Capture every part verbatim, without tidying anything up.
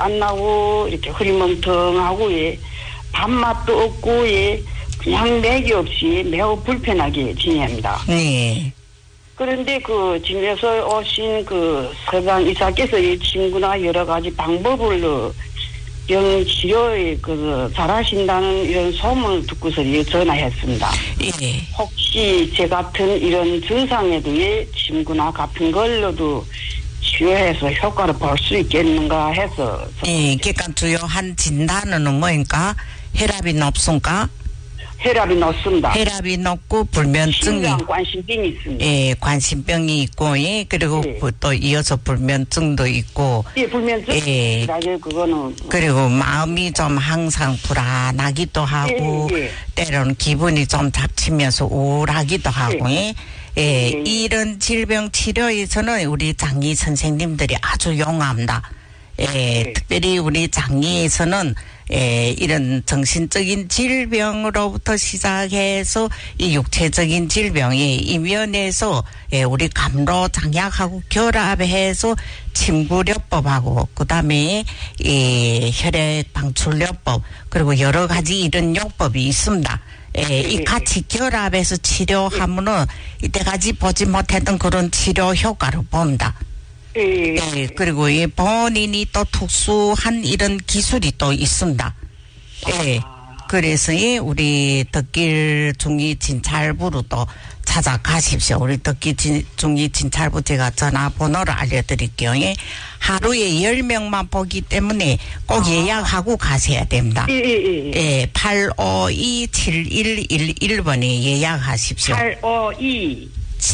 안 나고 이렇게 흐리멍텅하고 예, 밥맛도 없고 예, 그냥 맥이 없이 매우 불편하게 지냅니다. 네. 그런데 그 집에서 오신 그 서장 이사께서 이 친구나 여러 가지 방법을 병 치료에 그 잘하신다는 이런 소문을 듣고서 전화했습니다. 예. 혹시 제 같은 이런 증상에도 예, 친구나 같은 걸로도 치료해서 효과를 볼 수 있겠는가 해서. 예, 그러니까 주요한 진단은 뭐입니까? 혈압이 높습니까? 혈압이 높습니다. 혈압이 높고 불면증이. 심장 관심병이 있습니다. 예, 관심병이 있고, 예, 그리고 예. 또 이어서 불면증도 있고. 예, 불면증. 예. 그거는. 그리고 마음이 좀 항상 불안하기도 하고, 예, 예. 때로는 기분이 좀 잡치면서 우울하기도 하고, 예. 예, 예, 예. 이런 질병 치료에서는 우리 장의 선생님들이 아주 용합니다. 예, 예. 특별히 우리 장의에서는 예, 이런 정신적인 질병으로부터 시작해서 이 육체적인 질병이 이면에서 예, 우리 감로 장약하고 결합해서 침구요법하고 그다음에 이 혈액 방출요법 그리고 여러 가지 이런 요법이 있습니다. 예, 이 같이 결합해서 치료하면은 이때까지 보지 못했던 그런 치료 효과를 봅니다. 예. 예, 그리고 이 본인이 또 특수한 이런 기술이 또 있습니다. 예. 그래서 예, 우리 덕길 중위 진찰부로 또 찾아가십시오. 우리 덕길 진, 중위 진찰부 제가 전화번호를 알려드릴게요. 예. 하루에 열 명만 보기 때문에 꼭 예약하고 가셔야 됩니다. 예, 예, 예. 예, 팔오이 칠일일일 번에 예약하십시오. 팔오이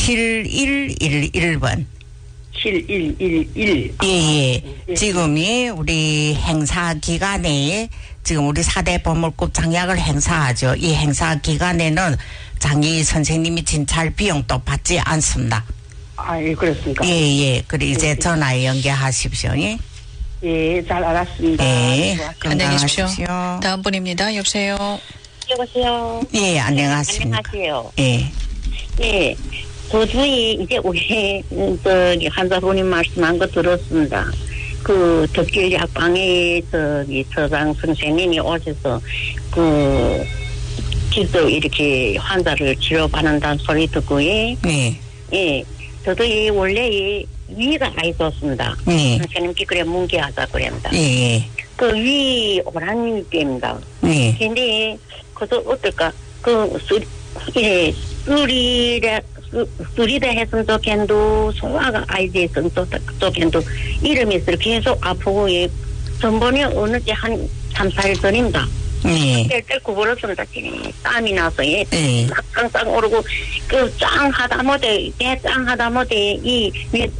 칠일일일 번. 칠일일일. 예, 예. 지금이 우리 행사 기간에 지금 우리 사대 보물급 장약을 행사하죠. 이 행사 기간에는 장의 선생님이 진찰 비용도 받지 않습니다. 아, 예, 그렇습니까? 예, 예. 그래 이제 전화에 연결하십시오. 예. 예, 잘 알았습니다. 예. 안녕히 계십시오. 건강하십시오. 다음 분입니다. 여보세요. 여보세요. 예, 안녕하십니까. 안녕하세요. 예. 예. 도저히 이제 우리 저기 환자분이 말씀한 거 들었습니다. 그 덕길 약방에 저기 서장 선생님이 오셔서 그 직접 이렇게 환자를 치료받는다는 소리 듣고 예. 네. 예. 저도 이 원래 이 위가 많이 좋습니다. 네. 선생님께 그래 뭉개하자 그랬다. 예. 그 위 오란이 때입니다. 네. 근데 그저 어떨까 그 수, 예, 수리래 수리대 했으면 좋겠는데 소화가 아이디 했으면 좋겠는데 이름이 있어 계속 아프고 예, 전번에 어느 때한 삼, 사 일 전입니다. 네. 뗄뗄 구부렸습니다. 땀이 나서 예, 네. 깡깡 오르고 그 짱하다 못해 예, 짱하다 못해 이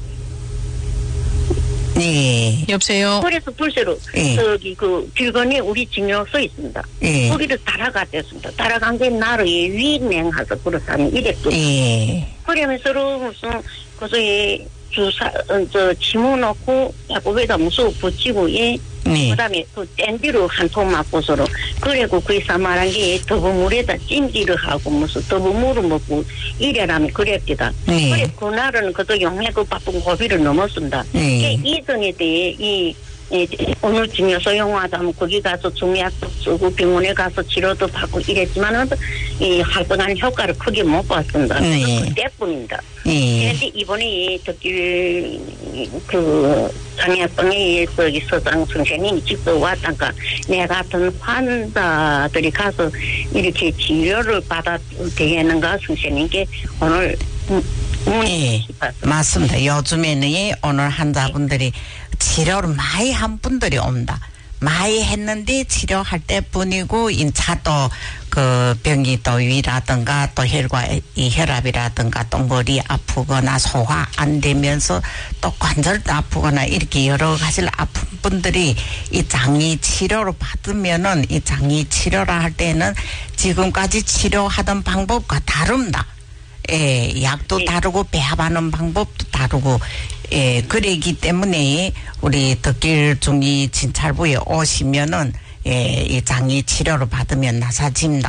네. 여보세요. 그래서 불새로 예. 저기 그 길건에 우리 증명서 있습니다. 예. 거기를 따라갔댔습니다. 따라간 게 나를 위냉하서 그렇다는 이랬고 예. 그러면서 무슨 그래서 예 주사 어, 저 침을 넣고 야구에다 무슨 붙이고 예 네. 그다음에 그 댄디로 한 통 맞고서로 그리고 그이사 말한 게 더부물에다 찜질을 하고 무슨 더부물을 먹고 이래라면 그랬기다. 네. 그래 그날은 그도 용해 그 바쁜 고비를 넘었습니다. 네. 이전에 대해 이 예, 오늘 증여서 용하다면 거기 가서 중약도 쓰고 병원에 가서 치료도 받고 이랬지만은 이 활동하는 효과를 크게 못 봤습니다. 네. 그때뿐입니다. 예. 그런데 이번에 이 덕길 그 장애병에 저기 서장 선생님이 직접 왔다니까 내 같은 환자들이 가서 이렇게 치료를 받아 되겠는가 선생님께 오늘 예, 맞습니다. 요즘에는 예, 오늘 환자분들이 치료를 많이 한 분들이 옵니다. 많이 했는데 치료할 때뿐이고 인차 또 그 병이 또 위라든가 또 혈과 이 혈압이라든가 또 머리 아프거나 소화 안 되면서 또 관절도 아프거나 이렇게 여러 가지를 아픈 분들이 이 장이 치료를 받으면은 이 장이 치료를 할 때는 지금까지 치료하던 방법과 다릅니다. 예, 약도 다르고 배합하는 방법도 다르고 예, 그러기 때문에 우리 덕길 중위 진찰부에 오시면은 예, 이 장이 치료를 받으면 나사집니다.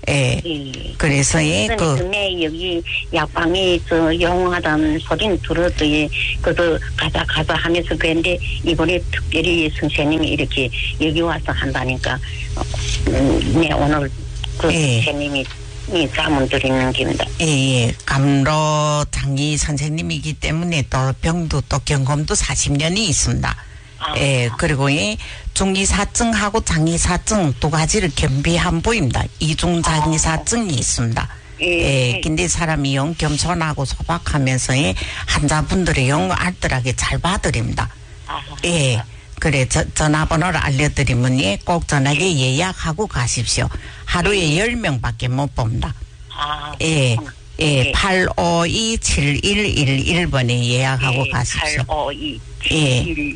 예. 예. 그래서 예, 그 전에 여기 약방에 저 영하다는 소리는 들어도 예, 그래서 가자 가자 하면서 그랬는데 이번에 특별히 선생님이 이렇게 여기 와서 한다니까 음, 네 오늘 그 예. 선생님이 이 자문 드리는 겁니다. 예, 예. 감로 장기 선생님이기 때문에 또 병도 또 경험도 사십 년이 있습니다. 아. 예, 그리고 예, 중기사증하고 장기사증 두 가지를 겸비한 부입니다. 이중 장기사증이 있습니다. 예. 예, 근데 사람이 영 겸손하고 소박하면서 예, 환자분들의 영 알뜰하게 잘 봐드립니다. 아하. 예. 그래, 저, 전화번호를 알려드리면, 예, 꼭 전화기 예약하고 가십시오. 하루에 열 명밖에 못 봅니다. 아, 예, 예, 예. 팔오이 칠일일일 번에 예약하고 예, 가십시오. 팔오이 예.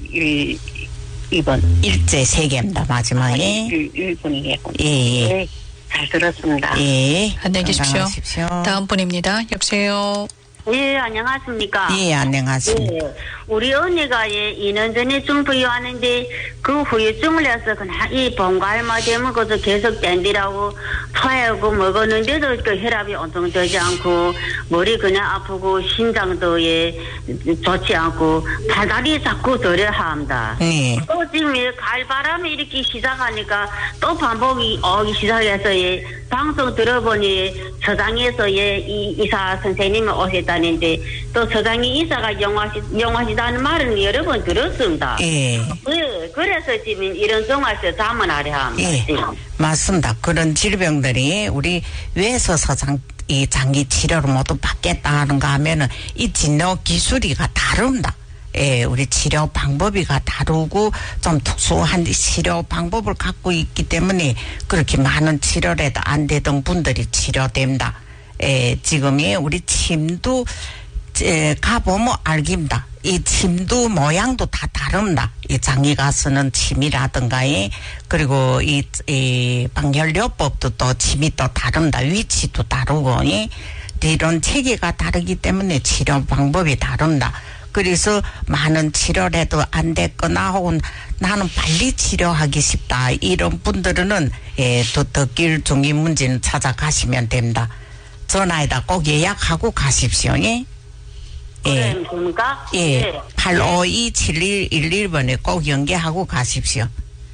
칠일일 번. 일제 세 개입니다, 마지막에. 일 분이겠군. 예, 예. 네, 잘 들었습니다. 예. 안녕히 계십시오. 건강하십시오. 다음 분입니다. 여보세요. 예, 안녕하십니까. 예, 안녕하십니까. 예, 우리 언니가 예, 이 년 전에 중부유하는데 그 후유증을 해서 그냥 이 번가 얼마 되면 그저 계속 땡기라고 토하고 먹었는데도 그 혈압이 엄청 되지 않고 머리 그냥 아프고 심장도 예, 좋지 않고 발다리 자꾸 덜려 합니다. 네. 또 지금 예, 갈바람이 이렇게 시작하니까 또 반복이 오기 시작해서 예, 방송 들어보니 서장에서 예, 이 이사 선생님이 오셨다는데 또 서장이 이사가 영화시, 영화시다는 말은 여러 번 들었습니다. 예. 예, 그래서 지금 이런 정화에서 자문하려 합니다. 예. 지금. 맞습니다. 그런 질병들이 우리 왜서 서장 이 장기 치료를 모두 받겠다 하는가 하면은 이 진료 기술이가 다릅니다. 예, 우리 치료 방법이가 다르고 좀 특수한 치료 방법을 갖고 있기 때문에 그렇게 많은 치료를 해도 안 되던 분들이 치료됩니다. 예, 지금이 우리 침도 에, 가보면 알깁니다. 이 침도 모양도 다 다릅니다. 이 장기가 쓰는 침이라든가, 예, 그리고 이, 이 방혈요법도 또 침이 또 다릅니다. 위치도 다르고, 예, 이런 체계가 다르기 때문에 치료 방법이 다릅니다. 그래서 많은 치료를 해도 안 됐거나 혹은 나는 빨리 치료하기 싶다. 이런 분들은, 예, 또 덕길 중기 문제는 찾아가시면 됩니다. 전화에다 꼭 예약하고 가십시오. 예. 예. 그러니까 예. 팔오이 칠일일일 번에 꼭 연계하고 가십시오.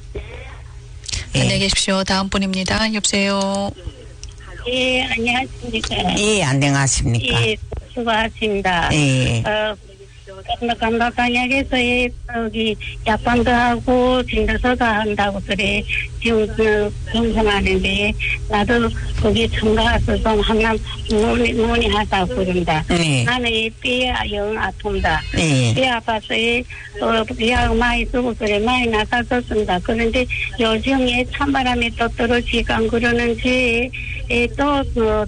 예. 안녕히 계십시오. 다음 분입니다. 여보세요. 예, 안녕하십니까. 예, 안녕하십니까. 예, 수고하십니다. 예. 어, 감각방역에서 여기 약방도 하고 진료소도 한다고 그래 지금 그 방송하는데 나도 거기 참가해서 좀 하나 문의, 문의하다고 그런다. 네. 나는 이 뼈가 영 아픕니다. 네. 뼈 아파서 어, 약 많이 쓰고 그래 많이 나가졌습니다. 그런데 요즘에 찬바람이 또 떨어지고 안 그러는지 또그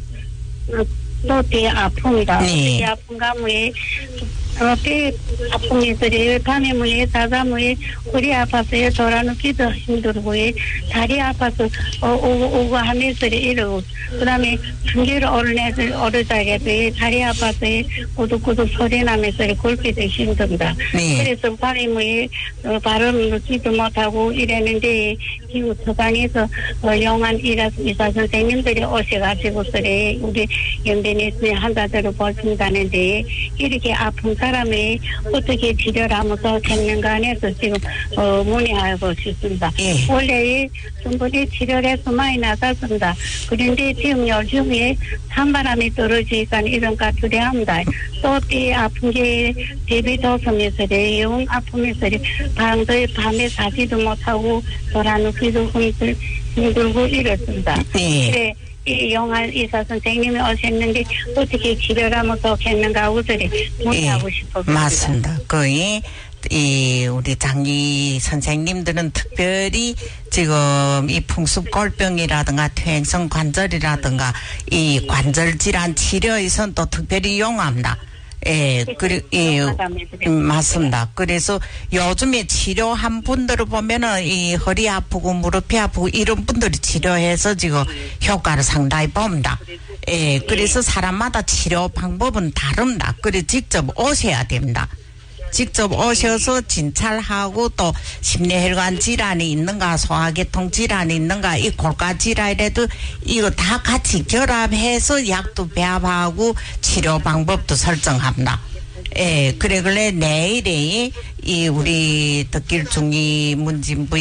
또 뼈 아픕니다. 네. 뼈 아픈가 뭐에 어, 뼈 아픔이 있어요. 밤에 뭐에 자다 뭐에 허리 아파서요. 돌아눕기도 힘들고 다리 아파서 어, 오고 오고 하면서 이러고 그다음에 중계를 오르내서 오르자게도 다리 아파서 꾸덕꾸덕 소리 나면서 굴기도 힘듭니다. 네. 그래서 밤에 뭐에 어, 발음 넣지도 못하고 이랬는데 지금 서강에서 어, 영한 이사, 이사 선생님들이 오셔가지고 그래 우리 연변에 환자들을 보신다는데 이렇게 아픈 사람이 어떻게 치료를 하면 더 됐는가 해서 지금 어, 문의하고 싶습니다. 예. 원래 충분히 치료를 해서 많이 나갔습니다. 그런데 지금 요즘에 찬바람이 떨어지니까 이런 것들이 합니다. 또 이 아픈 게 대비도서면서 영 아프면서 밤에 밤에 자지도 못하고 돌아눕기도 힘들, 힘들고 이렇습니다. 예. 그래. 이 영화 의사 선생님이 오셨는데 어떻게 치료를 하면 좋겠는가 하고 저리 문의하고 싶었습니다. 맞습니다. 거의 이 우리 장기 선생님들은 특별히 지금 이 풍습골병이라든가 퇴행성 관절이라든가 이 관절 질환 치료에선 또 특별히 용합니다. 예, 그리, 예, 음, 맞습니다. 그래서 요즘에 치료한 분들을 보면은 이 허리 아프고 무릎이 아프고 이런 분들이 치료해서 지금 효과를 상당히 봅니다. 예, 그래서 사람마다 치료 방법은 다릅니다. 그래 직접 오셔야 됩니다. 직접 오셔서 진찰하고 또 심뇌혈관 질환이 있는가 소화계통 질환이 있는가 이 골가 질환이라도 이거 다 같이 결합해서 약도 배합하고 치료 방법도 설정합니다. 예, 그래 그래 내일에 이 우리 덕길 중이 문진부